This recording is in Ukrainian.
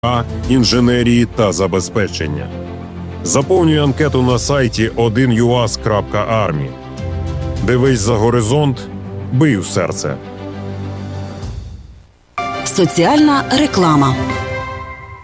інженерії та забезпечення. Заповнюй анкету на сайті 1uas.army. Дивись за горизонт, бий у серце. Соціальна реклама.